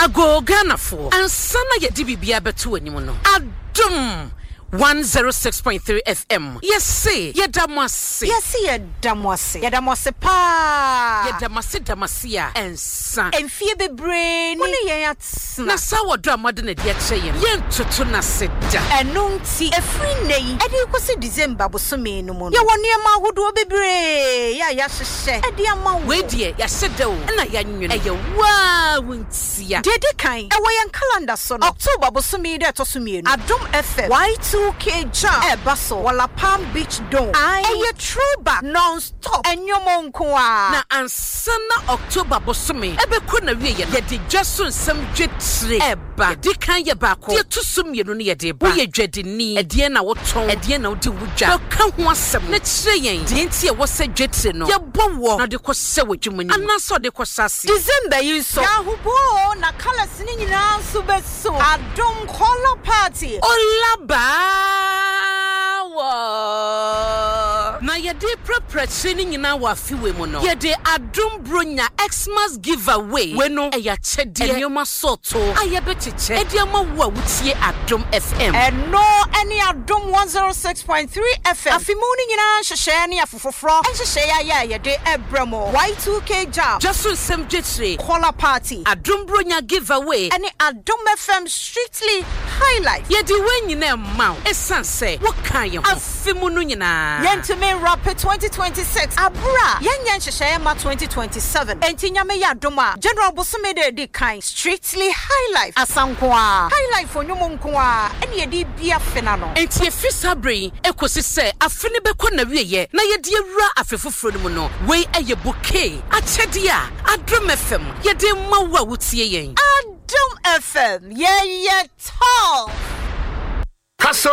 Ago Ganafo and Sana Yadibia Betu anymore. Adum 106.3 FM. Yes, say, Yadamasi. Yes, see, Yadamasi pa. Yadamasi, and son. And fear be brain. Nasawa drama than a dear chain. Yen tutuna sit. And no tea a free name. And you could see December was so mean no more. You want near ma who do be brave. Yes, a dear ma. Wait, dear, yes, said though. And I yan you. Wow, won't see ya. Did the kind away and calendar son. October was so me that was me. Adum FM. Y2K jam. Basso. Walla Palm Beach Dome. I a throwback non-stop. And your monkoa. Na ansana October bosumi. Ebe kuna wiye. Yedi jasun some jetri. Eba. Di kan ye bako. Di tusum ye no ye de ba. Uye jedi ni. Ediye na woton. Ediye na odi wuja. Kan ho asem. Na chire yen. Di enti ye wose jetri no. Ye bowo. Na de ko se wajumani. Anaso de ko sasi. December you so. Ya hubo na colors ni nyina so beso. Adum color party. Na yede preparation nyina wa fiwe mu no yede adum bronya Xmas giveaway we no eya chede enyoma soto ayebetiche ediama wo wutie adum FM and no any adum 106.3 FM afimuni nyina hwehwe ne afofofro hwehwe ya yede ebramo Y2K jam just sem jetre color party adum bronya giveaway any adum FM strictly highlight yede we nyina ma esanse wo kan ye ho afimunu nyina yentime Rapid 2026 abra yenyen hwehwe ma 2027 entinyame ya doma general bosomede de kind strictly highlight asankoa highlight for nyomonkoa ene yedi bia fena no enti efisabre ekosi se afene beko na wieye na yedi awura afefoforo mu no we eye bouquet achede a Adum FM yedi mawa wutie yen Adum FM ye tall Kasa.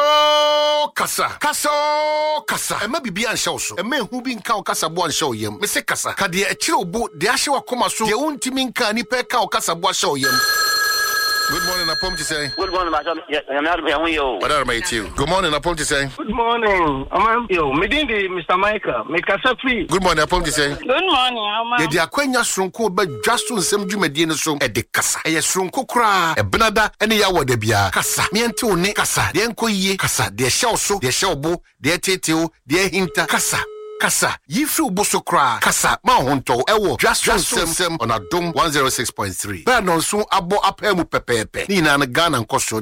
Ema bibi ansha so. Ema hu bi nka o kasa bo ansha oyem. Me se kasa. Ka de akire obo de ahye wakoma so. De untimi nka ni pe ka o kasa bo ansha oyem. Good morning, Apom to say. Good morning, Madam. What are you too? Good morning, Apom to say. Good morning, yo. Medindi, Mr. Michael. Make us free. Good morning, Apom to say. Good morning, Ye de akwanya sonko ba dwaso nsem dwumadi ne so e de kasa. Eye sonko kra e benada ene ya wode bia. Kasa. Miente one kasa. De enko yie kasa. De hye oso, de hye obo, de teteo, de hinta kasa. Kasa, yifri uboso kra. Kasa, ma honto, ewo. Just sem on Adum 106.3. Ba non so abo apemu pepepe. Ni na Ghana nkoso.